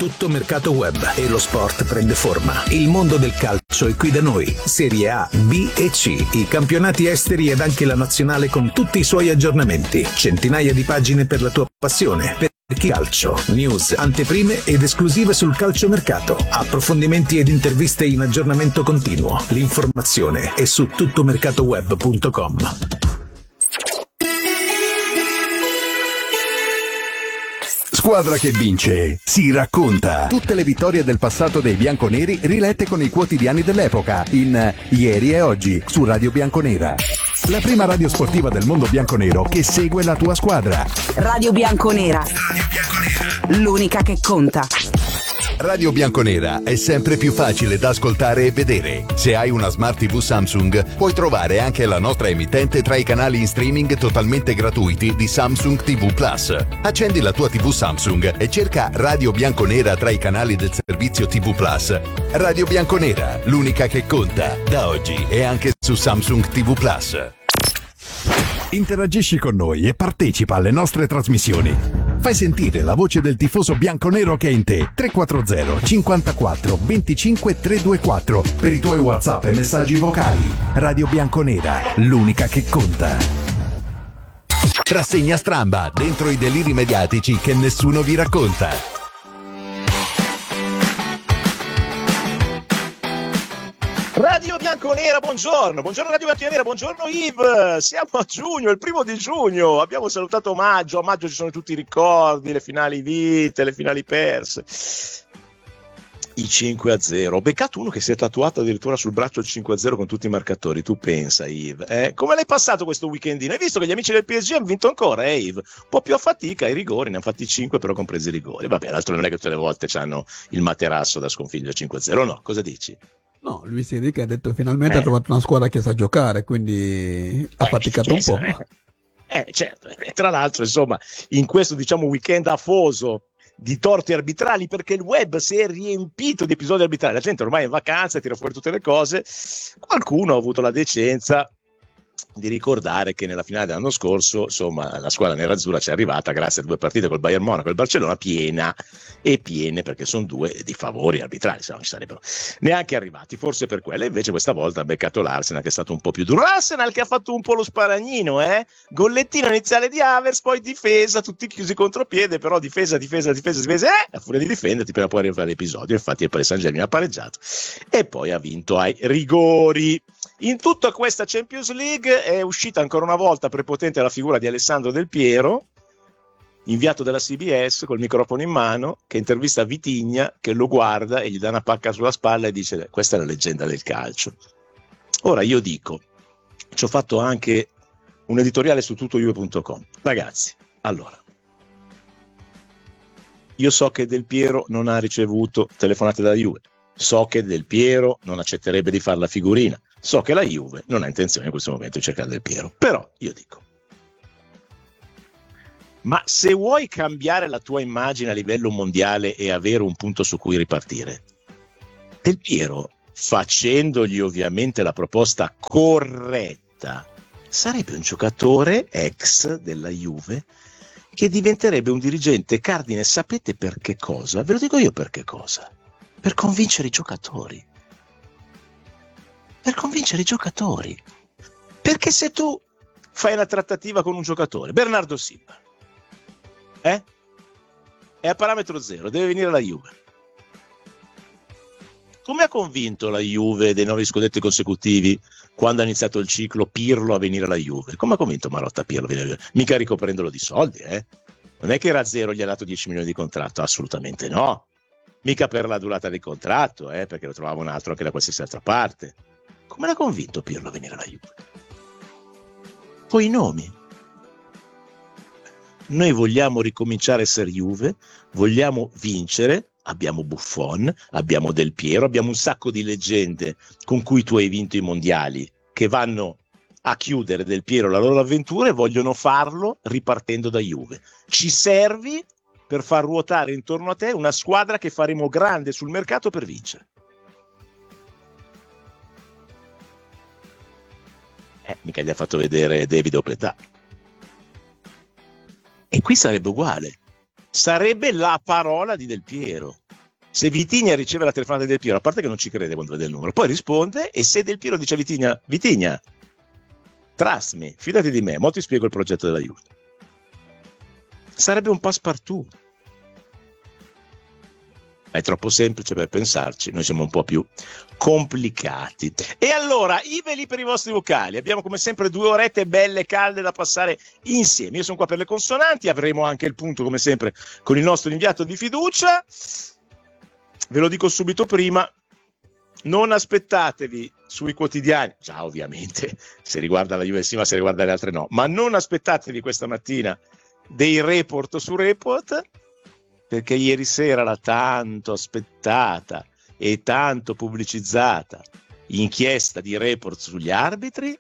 Tutto mercato web e lo sport prende forma. Il mondo del calcio è qui da noi. Serie A, B e C, i campionati esteri ed anche la nazionale con tutti i suoi aggiornamenti. Centinaia di pagine per la tua passione. Per chi calcio, news, anteprime ed esclusive sul calciomercato. Approfondimenti ed interviste in aggiornamento continuo. L'informazione è su tuttomercatoweb.com. Squadra che vince si racconta. Tutte le vittorie del passato dei bianconeri rilette con i quotidiani dell'epoca in Ieri e Oggi su Radio Bianconera. La prima radio sportiva del mondo bianconero che segue la tua squadra. Radio Bianconera. L'unica che conta. Radio Bianconera è sempre più facile da ascoltare e vedere. Se hai una Smart TV Samsung, puoi trovare anche la nostra emittente tra i canali in streaming totalmente gratuiti di Samsung TV Plus. Accendi la tua TV Samsung e cerca Radio Bianconera tra i canali del servizio TV Plus. Radio Bianconera, l'unica che conta, da oggi e anche su Samsung TV Plus. Interagisci con noi e partecipa alle nostre trasmissioni. Fai sentire la voce del tifoso bianconero che è in te. 340 54 25 324 per i tuoi WhatsApp e messaggi vocali. Radio Bianconera, l'unica che conta. Rassegna stramba dentro i deliri mediatici che nessuno vi racconta. Radio Bianconera, buongiorno Radio Bianconera, buongiorno Yves, siamo a giugno, il 1 giugno, abbiamo salutato maggio, a maggio ci sono tutti i ricordi, le finali vinte, le finali perse, i 5-0, ho beccato uno che si è tatuato addirittura sul braccio il 5-0 con tutti i marcatori, tu pensa Yves, come l'hai passato questo weekendino? Hai visto che gli amici del PSG hanno vinto ancora, Yves? Un po' più a fatica, i rigori, ne hanno fatti 5 però compresi i rigori, vabbè, l'altro non è che tutte le volte hanno il materasso da sconfiggere 5-0, no, cosa dici? No, Luis Enrique ha detto finalmente ha trovato una squadra che sa giocare, quindi ha faticato un po'. Certo, tra l'altro insomma in questo diciamo weekend afoso di torti arbitrali, perché il web si è riempito di episodi arbitrali, la gente ormai è in vacanza, tira fuori tutte le cose, qualcuno ha avuto la decenza di ricordare che nella finale dell'anno scorso insomma la squadra nerazzurra ci è arrivata grazie a 2 partite col Bayern Monaco e il Barcellona piene perché sono 2 di favori arbitrali, se no non ci sarebbero neanche arrivati, forse per quello. Invece questa volta ha beccato l'Arsenal che è stato un po' più duro, l'Arsenal che ha fatto un po' lo sparagnino, gollettino iniziale di Havertz, poi difesa, tutti chiusi contropiede, però difesa, a furia di difenderti prima poi arriva l'episodio, infatti il Paris Saint-Germain ha pareggiato e poi ha vinto ai rigori. In tutta questa Champions League è uscita ancora una volta prepotente la figura di Alessandro Del Piero, inviato dalla CBS col microfono in mano, che intervista Vitigna, che lo guarda e gli dà una pacca sulla spalla e dice: questa è la leggenda del calcio. Ora io dico, ci ho fatto anche un editoriale su tuttojuve.com. Ragazzi, allora, io so che Del Piero non ha ricevuto telefonate dalla Juve, so che Del Piero non accetterebbe di fare la figurina, so che la Juve non ha intenzione in questo momento di cercare Del Piero, però io dico, ma se vuoi cambiare la tua immagine a livello mondiale e avere un punto su cui ripartire, Del Piero, facendogli ovviamente la proposta corretta, sarebbe un giocatore ex della Juve che diventerebbe un dirigente cardine, sapete per che cosa? Ve lo dico io per che cosa? Per convincere i giocatori. Perché se tu fai una trattativa con un giocatore, Bernardo Silva, è a parametro zero, deve venire alla Juve. Come ha convinto la Juve dei 9 scudetti consecutivi quando ha iniziato il ciclo Pirlo a venire alla Juve? Come ha convinto Marotta Pirlo a venire alla Juve? Mica ricoprendolo di soldi, Non è che era zero, gli ha dato 10 milioni di contratto, assolutamente no. Mica per la durata del contratto, perché lo trovava un altro anche da qualsiasi altra parte. Come l'ha convinto Pirlo a venire alla Juve? Poi i nomi. Noi vogliamo ricominciare a essere Juve, vogliamo vincere, abbiamo Buffon, abbiamo Del Piero, abbiamo un sacco di leggende con cui tu hai vinto i mondiali che vanno a chiudere Del Piero la loro avventura e vogliono farlo ripartendo da Juve. Ci servi per far ruotare intorno a te una squadra che faremo grande sul mercato per vincere. Mica gli ha fatto vedere David Opletà. E qui sarebbe uguale. Sarebbe la parola di Del Piero. Se Vitigna riceve la telefonata di Del Piero, a parte che non ci crede quando vede il numero, poi risponde, e se Del Piero dice a Vitigna, trust me, fidati di me, mo ti spiego il progetto della Juve. Sarebbe un passepartout. È troppo semplice per pensarci, noi siamo un po' più complicati. E allora, i veli per i vostri vocali. Abbiamo come sempre 2 orette belle, calde da passare insieme. Io sono qua per le consonanti, avremo anche il punto come sempre con il nostro inviato di fiducia. Ve lo dico subito prima, non aspettatevi sui quotidiani, già ovviamente se riguarda la Juve sì, ma se riguarda le altre no, ma non aspettatevi questa mattina dei report su Report, perché ieri sera la tanto aspettata e tanto pubblicizzata inchiesta di Report sugli arbitri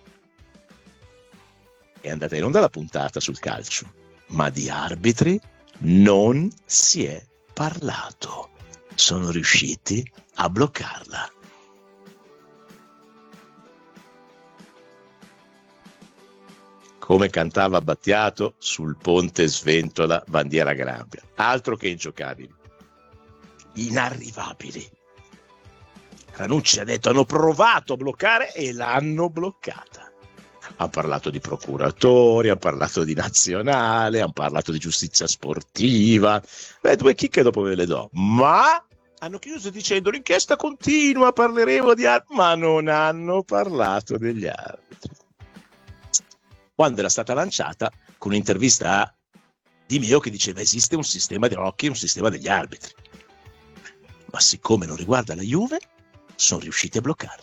è andata in onda la puntata sul calcio, ma di arbitri non si è parlato. Sono riusciti a bloccarla. Come cantava Battiato, sul ponte sventola bandiera Grambia. Altro che ingiocabili. Inarrivabili. Ranucci ha detto hanno provato a bloccare e l'hanno bloccata. Ha parlato di procuratori, ha parlato di nazionale, ha parlato di giustizia sportiva. 2 chicche dopo ve le do. Ma hanno chiuso dicendo l'inchiesta continua, parleremo di arbitri, ma non hanno parlato degli arbitri. Quando era stata lanciata con un'intervista a Di Meo che diceva esiste un sistema di hockey e un sistema degli arbitri. Ma siccome non riguarda la Juve, sono riusciti a bloccarlo.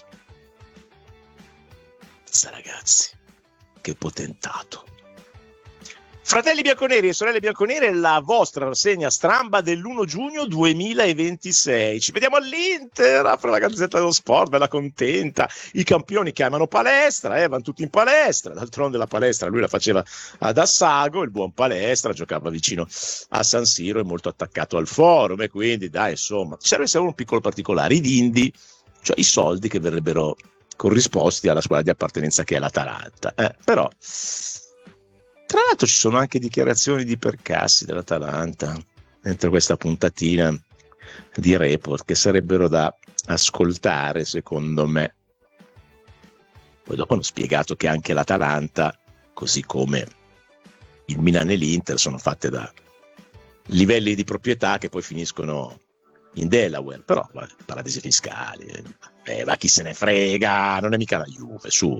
Ragazzi, che potentato. Fratelli bianconeri e sorelle bianconere, la vostra rassegna stramba dell'1 giugno 2026. Ci vediamo all'Inter, apre la Gazzetta dello Sport, bella contenta. I campioni chiamano palestra, vanno tutti in palestra. D'altronde la palestra lui la faceva ad Assago, il buon Palestra, giocava vicino a San Siro e molto attaccato al Forum, e quindi dai, insomma, serve solo un piccolo particolare, i dindi, cioè i soldi che verrebbero corrisposti alla squadra di appartenenza che è l'Atalanta. Però tra l'altro ci sono anche dichiarazioni di Percassi dell'Atalanta dentro questa puntatina di Report che sarebbero da ascoltare, secondo me. Poi dopo hanno spiegato che anche l'Atalanta, così come il Milan e l'Inter, sono fatte da livelli di proprietà che poi finiscono in Delaware, però paradisi fiscali, ma chi se ne frega, non è mica la Juve, su.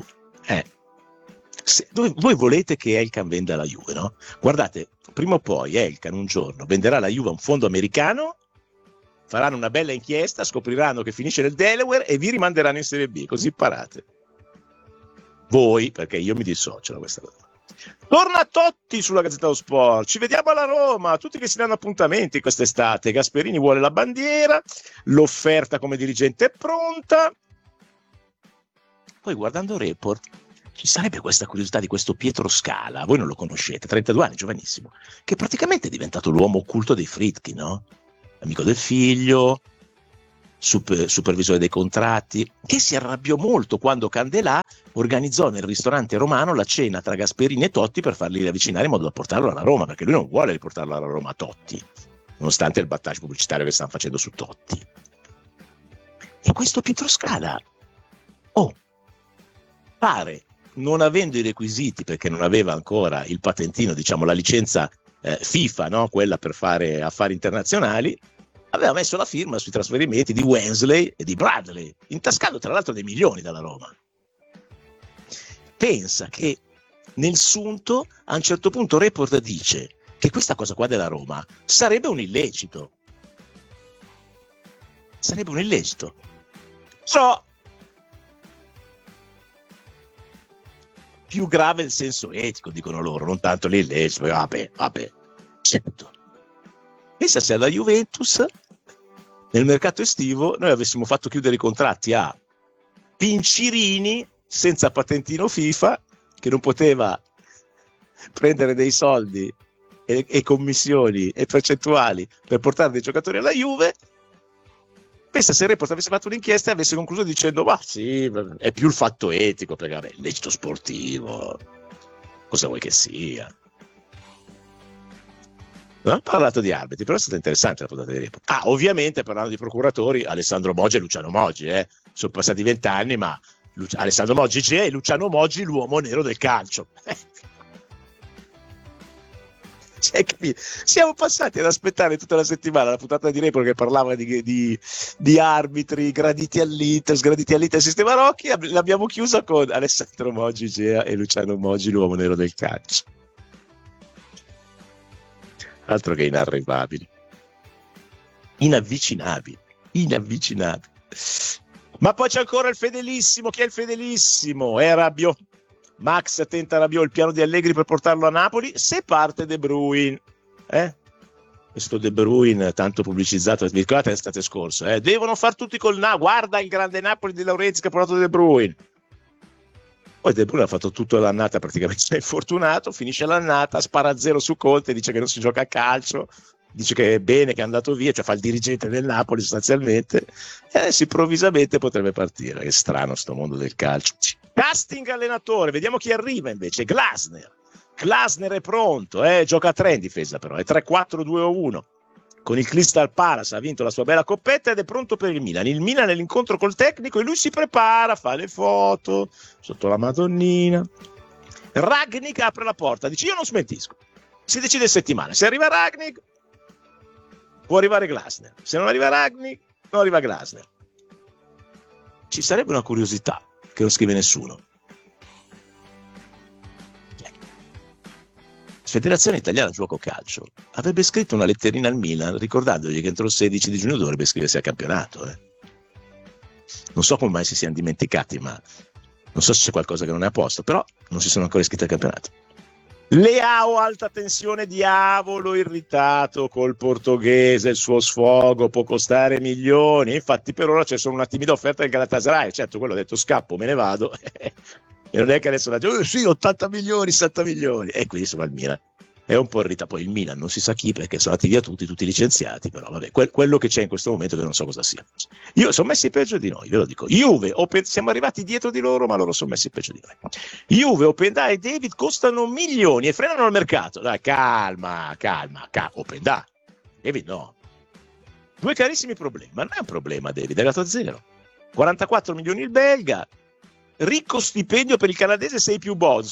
Voi volete che Elkan venda la Juve, no? Guardate, prima o poi Elkan un giorno venderà la Juve a un fondo americano, faranno una bella inchiesta, scopriranno che finisce nel Delaware e vi rimanderanno in Serie B, così imparate. Voi, perché io mi dissocio da questa cosa. Torna Totti sulla Gazzetta dello Sport, ci vediamo alla Roma, tutti che si danno appuntamenti quest'estate. Gasperini vuole la bandiera, l'offerta come dirigente è pronta. Poi guardando Report ci sarebbe questa curiosità di questo Pietro Scala, voi non lo conoscete, 32 anni, giovanissimo, che praticamente è diventato l'uomo occulto dei Friedkin, no? Amico del figlio, supervisore dei contratti, che si arrabbiò molto quando Candelà organizzò nel ristorante romano la cena tra Gasperini e Totti per farli riavvicinare in modo da portarlo alla Roma, perché lui non vuole riportarlo alla Roma Totti, nonostante il battage pubblicitario che stanno facendo su Totti. E questo Pietro Scala, pare, non avendo i requisiti, perché non aveva ancora il patentino, diciamo la licenza FIFA, no? Quella per fare affari internazionali, aveva messo la firma sui trasferimenti di Wensley e di Bradley, intascando tra l'altro dei milioni dalla Roma. Pensa che nel sunto a un certo punto Report dice che questa cosa qua della Roma sarebbe un illecito. Sarebbe un illecito. Più grave il senso etico, dicono loro, non tanto l'illecito. Vabbè, certo. Pensa se alla Juventus nel mercato estivo noi avessimo fatto chiudere i contratti a Pincirini senza patentino FIFA, che non poteva prendere dei soldi e commissioni e percentuali per portare dei giocatori alla Juve. Pensa se il Report avesse fatto un'inchiesta e avesse concluso dicendo ma sì, è più il fatto etico, perché vabbè, illecito sportivo, cosa vuoi che sia? Non ho parlato di arbitri, però è stata interessante la puntata di Report. Ovviamente parlando di procuratori, Alessandro Moggi e Luciano Moggi, sono passati 20 anni, ma Alessandro Moggi c'è e Luciano Moggi l'uomo nero del calcio. Siamo passati ad aspettare tutta la settimana la puntata di Report che parlava di arbitri graditi all'Inter, sgraditi all'Inter, sistema Rocchi, l'abbiamo chiusa con Alessandro Moggi Gea e Luciano Moggi l'uomo nero del calcio. Altro che inarrivabili, inavvicinabili. Ma poi c'è ancora il fedelissimo. Chi è il fedelissimo? È Rabiot. Max tenta Rabiot, il piano di Allegri per portarlo a Napoli se parte De Bruyne. Questo De Bruyne tanto pubblicizzato, vi ricordate l'estate scorsa? Devono far tutti col guarda il grande Napoli di Laurenti che ha portato De Bruyne. Poi De Bruyne ha fatto tutta l'annata, praticamente si è infortunato, finisce l'annata, spara a 0 su Conte, dice che non si gioca a calcio, dice che è bene che è andato via, cioè fa il dirigente del Napoli sostanzialmente, e adesso improvvisamente potrebbe partire. Che strano sto mondo del calcio. Casting allenatore, vediamo chi arriva invece. Glasner è pronto, gioca a 3 in difesa però, è 3-4-2-1. Con il Crystal Palace ha vinto la sua bella coppetta ed è pronto per il Milan. Il Milan è l'incontro col tecnico e lui si prepara, fa le foto sotto la Madonnina. Rangnick apre la porta, dice io non smentisco, si decide in settimana, se arriva Rangnick può arrivare Glasner, se non arriva Rangnick non arriva Glasner. Ci sarebbe una curiosità che non scrive nessuno. Federazione Italiana Gioco Calcio avrebbe scritto una letterina al Milan ricordandogli che entro il 16 di giugno dovrebbe iscriversi al campionato. Non so come mai si siano dimenticati, ma non so se c'è qualcosa che non è a posto, però non si sono ancora iscritti al campionato. Leao, alta tensione, diavolo irritato col portoghese, il suo sfogo può costare milioni, infatti per ora c'è solo una timida offerta del Galatasaray, certo quello ha detto scappo, me ne vado. E non è che adesso la gente, sì, 80 milioni, 70 milioni. E quindi insomma il Milan è un po' irritato. Poi il Milan non si sa chi, perché sono andati via tutti licenziati, però vabbè, quello che c'è in questo momento che non so cosa sia. Io sono messi peggio di noi, ve lo dico. Juve, siamo arrivati dietro di loro, ma loro sono messi peggio di noi. Juve, Openda e David costano milioni e frenano il mercato. Dai, calma, Openda. David no. Due carissimi problemi, ma non è un problema David, è dato a 0. 44 milioni il belga. Ricco stipendio per il canadese, 6 più bonus.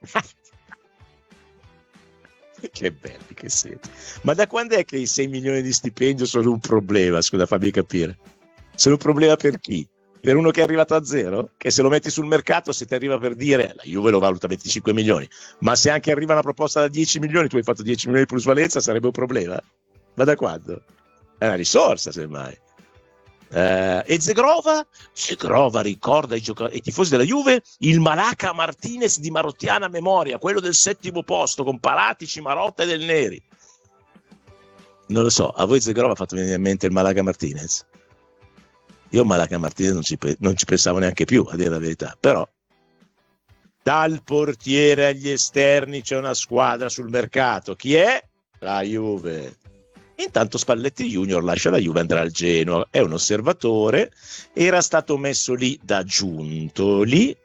Che belli che siete. Ma da quando è che i 6 milioni di stipendio sono un problema? Scusa, fammi capire. Sono un problema per chi? Per uno che è arrivato a 0? Che se lo metti sul mercato, se ti arriva per dire la Juve lo valuta 25 milioni, ma se anche arriva una proposta da 10 milioni, tu hai fatto 10 milioni di plusvalenza, sarebbe un problema? Ma da quando? È una risorsa, semmai. E Zegrova ricorda i tifosi della Juve il Malaca Martinez di marottiana memoria, quello del 7° posto con Paratici, Marotta e Del Neri. Non lo so, a voi Zegrova ha fatto venire in mente il Malaca Martinez? Io Malaca Martinez non ci pensavo neanche più, a dire la verità, però dal portiere agli esterni c'è una squadra sul mercato. Chi è? La Juve. Intanto Spalletti Junior lascia la Juve, andrà al Genoa, è un osservatore, era stato messo lì da Giuntoli